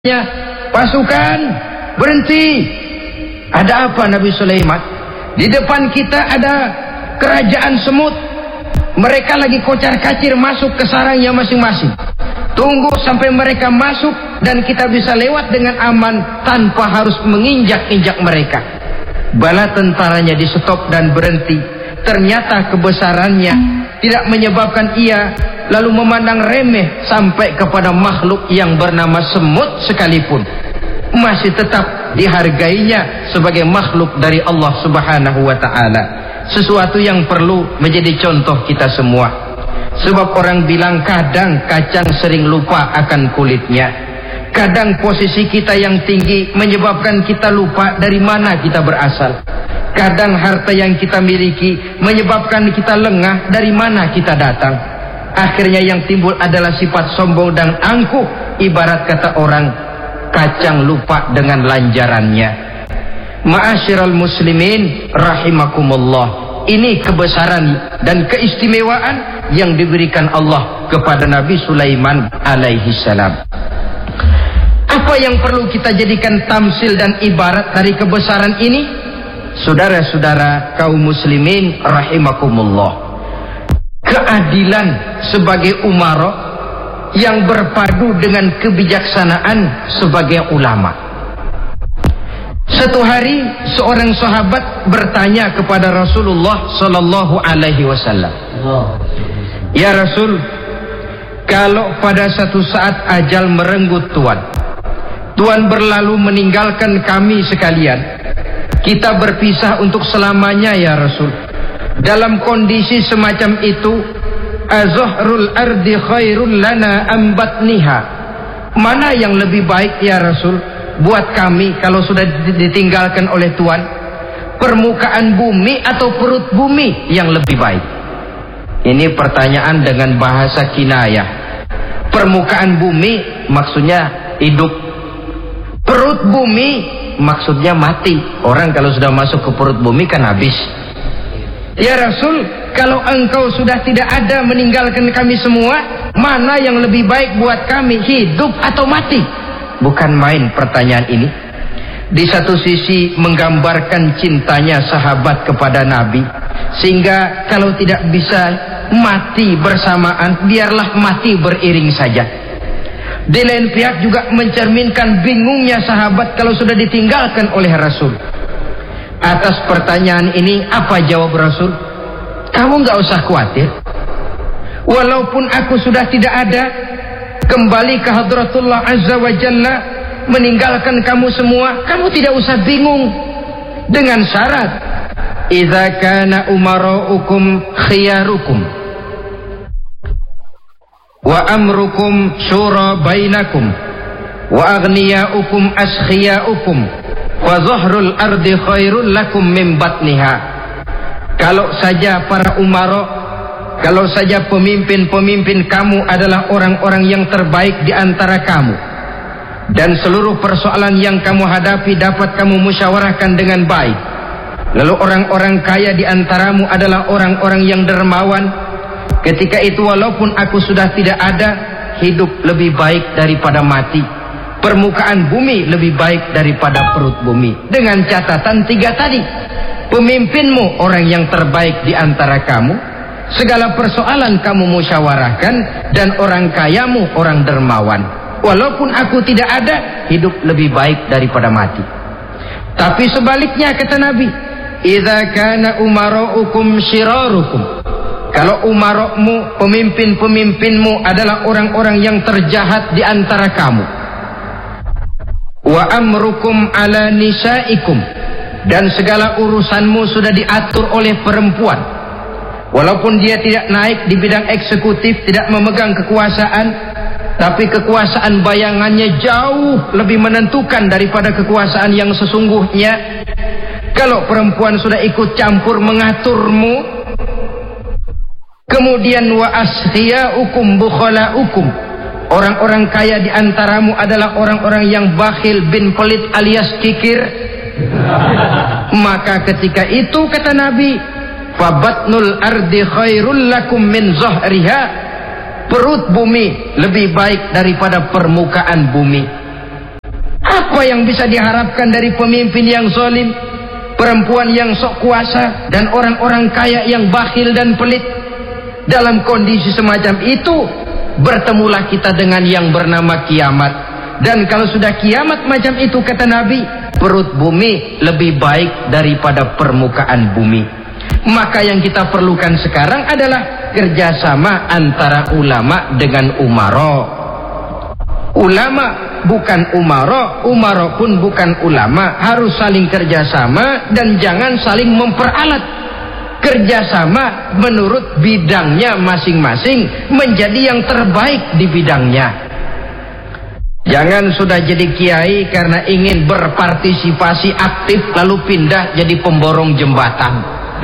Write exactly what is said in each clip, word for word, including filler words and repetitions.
Pasukan berhenti. Ada apa Nabi Sulaiman? Di depan kita ada kerajaan semut. Mereka lagi kocar-kacir masuk ke sarangnya masing-masing. Tunggu sampai mereka masuk dan kita bisa lewat dengan aman tanpa harus menginjak-injak mereka. Bala tentaranya di stop dan berhenti. Ternyata kebesarannya tidak menyebabkan ia lalu memandang remeh sampai kepada makhluk yang bernama semut sekalipun. Masih tetap dihargainya sebagai makhluk dari Allah Subhanahu wa ta'ala. Sesuatu yang perlu menjadi contoh kita semua. Sebab orang bilang kadang kacang sering lupa akan kulitnya. Kadang posisi kita yang tinggi menyebabkan kita lupa dari mana kita berasal. Kadang harta yang kita miliki menyebabkan kita lengah dari mana kita datang. Akhirnya yang timbul adalah sifat sombong dan angkuh. Ibarat kata orang, kacang lupa dengan lanjarannya. Ma'asyiral muslimin rahimakumullah. Ini kebesaran dan keistimewaan yang diberikan Allah kepada Nabi Sulaiman alaihi salam. Apa yang perlu kita jadikan tamsil dan ibarat dari kebesaran ini? Saudara-saudara kaum muslimin rahimakumullah, keadilan sebagai umara yang berpadu dengan kebijaksanaan sebagai ulama. Satu hari seorang sahabat bertanya kepada Rasulullah sallallahu alaihi wasallam, "Ya Rasul, kalau pada satu saat ajal merenggut Tuan, Tuan berlalu meninggalkan kami sekalian, kita berpisah untuk selamanya ya Rasul. Dalam kondisi semacam itu, azahrul ardi khairul lana ambatniha. Mana yang lebih baik ya Rasul buat kami kalau sudah ditinggalkan oleh Tuan? Permukaan bumi atau perut bumi yang lebih baik?" Ini pertanyaan dengan bahasa kinayah. Permukaan bumi maksudnya hidup. Perut bumi maksudnya mati. Orang kalau sudah masuk ke perut bumi kan habis. "Ya Rasul, kalau engkau sudah tidak ada meninggalkan kami semua, mana yang lebih baik buat kami, hidup atau mati?" Bukan main pertanyaan ini. Di satu sisi menggambarkan cintanya sahabat kepada Nabi, sehingga kalau tidak bisa mati bersamaan, biarlah mati beriring saja. Di lain pihak juga mencerminkan bingungnya sahabat kalau sudah ditinggalkan oleh Rasul. Atas pertanyaan ini apa jawab Rasul? "Kamu nggak usah khawatir. Walaupun aku sudah tidak ada, kembali ke hadratullah azza wa jalla, meninggalkan kamu semua, kamu tidak usah bingung. Dengan syarat, idza kana umaraukum khiyarukum wa amrukum syura bainakum wa aghniyaukum askhiyaukum wa zahrul ardi khairul lakum min batniha." Kalau saja para umara, kalau saja pemimpin-pemimpin kamu adalah orang-orang yang terbaik di antara kamu, dan seluruh persoalan yang kamu hadapi dapat kamu musyawarahkan dengan baik, lalu orang-orang kaya di antaramu adalah orang-orang yang dermawan, ketika itu walaupun aku sudah tidak ada, hidup lebih baik daripada mati. Permukaan bumi lebih baik daripada perut bumi. Dengan catatan tiga tadi. Pemimpinmu orang yang terbaik di antara kamu, segala persoalan kamu musyawarahkan, dan orang kayamu orang dermawan. Walaupun aku tidak ada, hidup lebih baik daripada mati. Tapi sebaliknya kata Nabi, idza kana umaraukum syirarukum. Kalau umarokmu, pemimpin-pemimpinmu adalah orang-orang yang terjahat di antara kamu. Wa amrukum ala nisaikum. Dan segala urusanmu sudah diatur oleh perempuan. Walaupun dia tidak naik di bidang eksekutif, tidak memegang kekuasaan, tapi kekuasaan bayangannya jauh lebih menentukan daripada kekuasaan yang sesungguhnya. Kalau perempuan sudah ikut campur mengaturmu, kemudian wa askhiyaukum bukhalaukum, orang-orang kaya di antaramu adalah orang-orang yang bakhil bin pelit alias kikir, maka ketika itu kata Nabi, fabatnul ardi khairul lakum min zahriha, perut bumi lebih baik daripada permukaan bumi. Apa yang bisa diharapkan dari pemimpin yang zalim, perempuan yang sok kuasa, dan orang-orang kaya yang bakhil dan pelit? Dalam kondisi semacam itu, bertemulah kita dengan yang bernama kiamat. Dan kalau sudah kiamat macam itu, kata Nabi, perut bumi lebih baik daripada permukaan bumi. Maka yang kita perlukan sekarang adalah kerjasama antara ulama dengan umaro. Ulama bukan umaro, umaro pun bukan ulama. Harus saling kerjasama dan jangan saling memperalat. Kerjasama menurut bidangnya masing-masing, menjadi yang terbaik di bidangnya. Jangan sudah jadi kiai karena ingin berpartisipasi aktif lalu pindah jadi pemborong jembatan.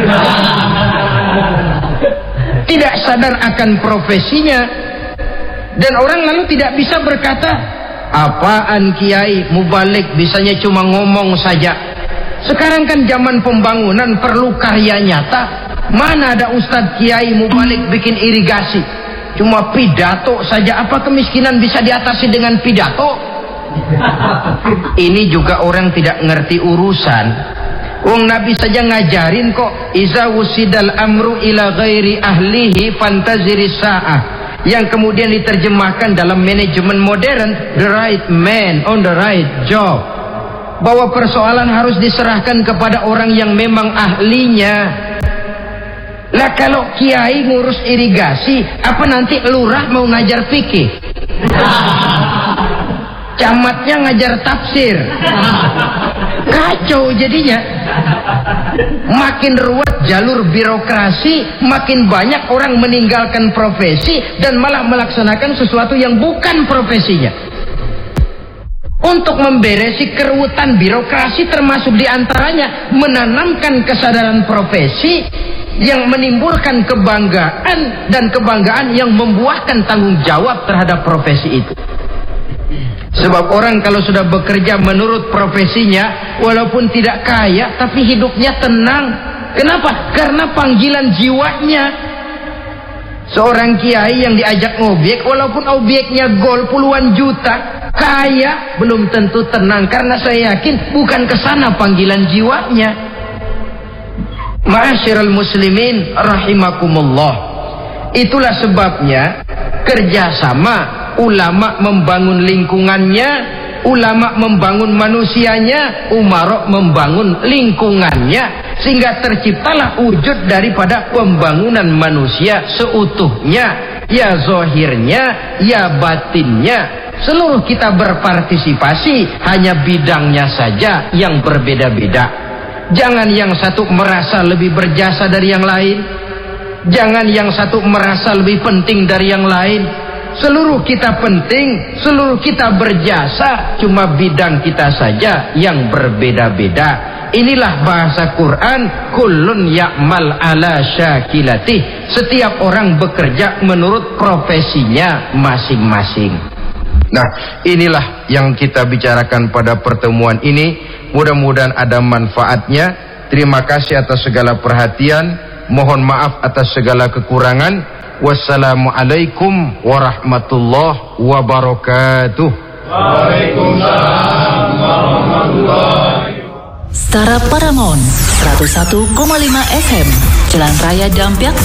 Tidak sadar akan profesinya, dan orang lalu tidak bisa berkata, apaan kiai mubalik bisanya cuma ngomong saja. Sekarang kan zaman pembangunan perlu karya nyata. Mana ada ustadz kiai mubalik bikin irigasi, cuma pidato saja. Apa kemiskinan bisa diatasi dengan pidato? Ini juga orang tidak ngerti urusan. Wong Nabi saja ngajarin kok, iza wusidal amru ila ghairi ahlihi fantaziri sa'ah, yang kemudian diterjemahkan dalam manajemen modern, the right man on the right job, bahwa persoalan harus diserahkan kepada orang yang memang ahlinya. Lah kalau kiai ngurus irigasi, apa nanti lurah mau ngajar fikih, camatnya ngajar tafsir? Kacau jadinya. Makin ruwet jalur birokrasi, makin banyak orang meninggalkan profesi dan malah melaksanakan sesuatu yang bukan profesinya. Untuk memberesi keruwetan birokrasi, termasuk diantaranya menanamkan kesadaran profesi yang menimbulkan kebanggaan, dan kebanggaan yang membuahkan tanggung jawab terhadap profesi itu. Sebab orang kalau sudah bekerja menurut profesinya, walaupun tidak kaya tapi hidupnya tenang. Kenapa? Karena panggilan jiwanya. Seorang kiai yang diajak ngobek, walaupun objeknya gol puluhan juta, kaya, belum tentu tenang, karena saya yakin bukan kesana panggilan jiwanya. Ma'asyiral muslimin rahimakumullah. Itulah sebabnya kerjasama, ulama membangun lingkungannya, ulama membangun manusianya, umarok membangun lingkungannya, sehingga terciptalah wujud daripada pembangunan manusia seutuhnya, ya zahirnya, ya batinnya. Seluruh kita berpartisipasi, hanya bidangnya saja yang berbeda-beda. Jangan yang satu merasa lebih berjasa dari yang lain, jangan yang satu merasa lebih penting dari yang lain. Seluruh kita penting, seluruh kita berjasa, cuma bidang kita saja yang berbeda-beda. Inilah bahasa Quran, kullun ya'mal ala syakilatih. Setiap orang bekerja menurut profesinya masing-masing. Nah, inilah yang kita bicarakan pada pertemuan ini. Mudah-mudahan ada manfaatnya. Terima kasih atas segala perhatian. Mohon maaf atas segala kekurangan. Wassalamualaikum warahmatullahi wabarakatuh. Waalaikumsalam warahmatullahi wabarakatuh. Setara Paramount seratus satu koma lima F M, Jalan Raya Dampyak,